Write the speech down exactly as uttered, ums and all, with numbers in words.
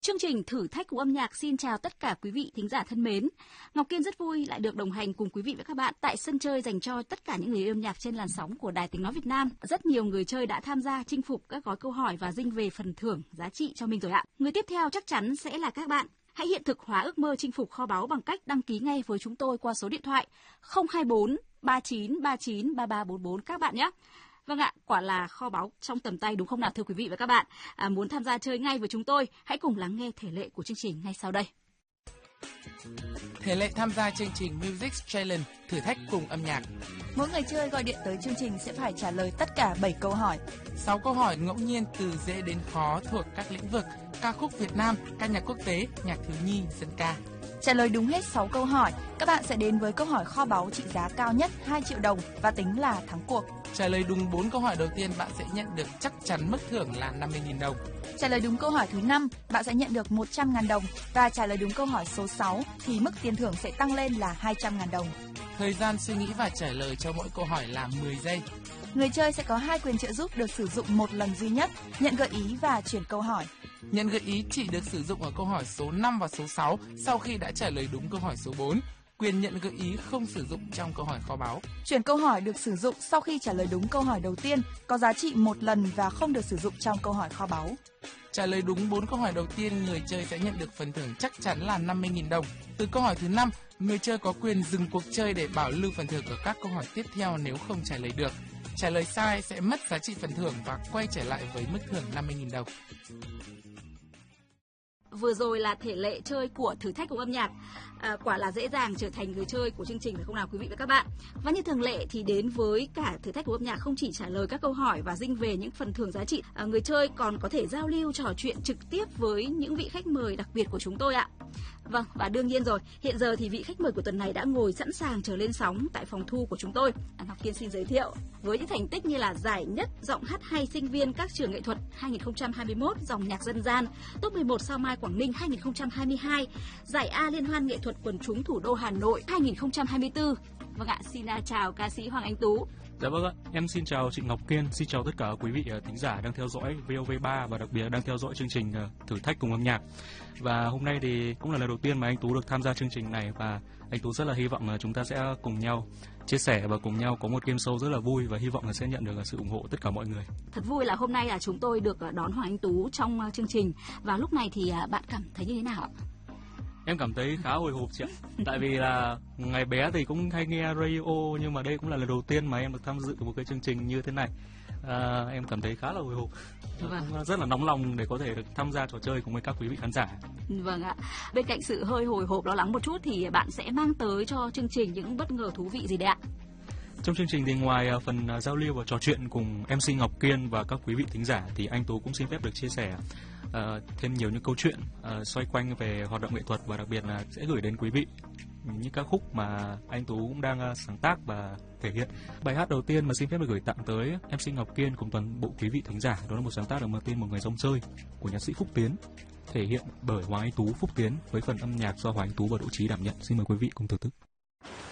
Chương trình Thử thách của âm nhạc xin chào tất cả quý vị thính giả thân mến. Ngọc Kiên rất vui lại được đồng hành cùng quý vị và các bạn tại sân chơi dành cho tất cả những người yêu âm nhạc trên làn sóng của Đài Tiếng nói Việt Nam. Rất nhiều người chơi đã tham gia chinh phục các gói câu hỏi và dinh về phần thưởng giá trị cho mình rồi ạ. Người tiếp theo chắc chắn sẽ là các bạn. Hãy hiện thực hóa ước mơ chinh phục kho báu bằng cách đăng ký ngay với chúng tôi qua số điện thoại không hai bốn ba chín ba chín ba ba bốn bốn các bạn nhé. Vâng ạ, quả là kho báu trong tầm tay đúng không nào thưa quý vị và các bạn? À, muốn tham gia chơi ngay với chúng tôi, hãy cùng lắng nghe thể lệ của chương trình ngay sau đây. Thể lệ tham gia chương trình Music Challenge thử thách cùng âm nhạc. Mỗi người chơi gọi điện tới chương trình sẽ phải trả lời tất cả bảy câu hỏi. sáu câu hỏi ngẫu nhiên từ dễ đến khó thuộc các lĩnh vực ca khúc Việt Nam, ca nhạc quốc tế, nhạc thiếu nhi, dân ca. Trả lời đúng hết sáu câu hỏi, các bạn sẽ đến với câu hỏi kho báu trị giá cao nhất hai triệu đồng và tính là thắng cuộc. Trả lời đúng bốn câu hỏi đầu tiên, bạn sẽ nhận được chắc chắn mức thưởng là năm mươi nghìn đồng. Trả lời đúng câu hỏi thứ năm, bạn sẽ nhận được một trăm nghìn đồng và trả lời đúng câu hỏi số sáu thì mức tiền thưởng sẽ tăng lên là hai trăm nghìn đồng. Thời gian suy nghĩ và trả lời cho mỗi câu hỏi là mười giây. Người chơi sẽ có hai quyền trợ giúp được sử dụng một lần duy nhất, nhận gợi ý và chuyển câu hỏi. Nhận gợi ý chỉ được sử dụng ở câu hỏi số năm và số sáu sau khi đã trả lời đúng câu hỏi số bốn. Quyền nhận gợi ý không sử dụng trong câu hỏi kho báu. Chuyển câu hỏi được sử dụng sau khi trả lời đúng câu hỏi đầu tiên, có giá trị một lần và không được sử dụng trong câu hỏi kho báu. Trả lời đúng bốn câu hỏi đầu tiên, người chơi sẽ nhận được phần thưởng chắc chắn là năm mươi nghìn đồng. Từ câu hỏi thứ năm, người chơi có quyền dừng cuộc chơi để bảo lưu phần thưởng ở các câu hỏi tiếp theo nếu không trả lời được. Trả lời sai sẽ mất giá trị phần thưởng và quay trở lại với mức thưởng năm mươi nghìn đồng. Vừa rồi là thể lệ chơi của thử thách cùng âm nhạc. À, quả là dễ dàng trở thành người chơi của chương trình phải không nào quý vị và các bạn? Và như thường lệ thì đến với cả thử thách của âm nhạc không chỉ trả lời các câu hỏi và dinh về những phần thưởng giá trị, à, người chơi còn có thể giao lưu trò chuyện trực tiếp với những vị khách mời đặc biệt của chúng tôi ạ. Vâng, và đương nhiên rồi, hiện giờ thì vị khách mời của tuần này đã ngồi sẵn sàng chờ lên sóng tại phòng thu của chúng tôi. À, Ngọc Kiên xin giới thiệu, với những thành tích như là giải nhất giọng hát hay sinh viên các trường nghệ thuật hai không hai mốt dòng nhạc dân gian, top mười một sao Mai Quảng Ninh hai không hai hai, giải A Liên hoan nghệ thuật quần chúng thủ đô Hà Nội hai không hai tư. Vâng ạ, xin chào ca sĩ Hoàng Anh Tú. Dạ vâng ạ, em xin chào chị Ngọc Kiên, xin chào tất cả quý vị thính giả đang theo dõi vê o vê ba và đặc biệt đang theo dõi chương trình Thử thách cùng âm nhạc. Và hôm nay thì cũng là lần đầu tiên mà anh Tú được tham gia chương trình này và anh Tú rất là hy vọng là chúng ta sẽ cùng nhau chia sẻ và cùng nhau có một game show rất là vui và hy vọng là sẽ nhận được sự ủng hộ tất cả mọi người. Thật vui là hôm nay là chúng tôi được đón Hoàng Anh Tú trong chương trình và lúc này thì bạn cảm thấy như thế nào ạ? Em cảm thấy khá hồi hộp chị ạ. Tại vì là ngày bé thì cũng hay nghe radio nhưng mà đây cũng là lần đầu tiên mà em được tham dự một cái chương trình như thế này. À, em cảm thấy khá là hồi hộp. Vâng. Rất là nóng lòng để có thể được tham gia trò chơi cùng với các quý vị khán giả. Vâng ạ. Bên cạnh sự hơi hồi hộp lo lắng một chút thì bạn sẽ mang tới cho chương trình những bất ngờ thú vị gì đấy ạ? Trong chương trình thì ngoài phần giao lưu và trò chuyện cùng em xê Ngọc Kiên và các quý vị thính giả thì anh Tú cũng xin phép được chia sẻ uh, thêm nhiều những câu chuyện uh, xoay quanh về hoạt động nghệ thuật và đặc biệt là sẽ gửi đến quý vị những ca khúc mà anh Tú cũng đang uh, sáng tác và thể hiện. Bài hát đầu tiên mà xin phép được gửi tặng tới em xê Ngọc Kiên cùng toàn bộ quý vị thính giả đó là một sáng tác được mang tên Một Người Rong Chơi của nhạc sĩ Phúc Tiến, thể hiện bởi Hoàng Anh Tú, Phúc Tiến với phần âm nhạc do Hoàng Anh Tú và Đỗ Trí đảm nhận. Xin mời quý vị cùng thưởng thức.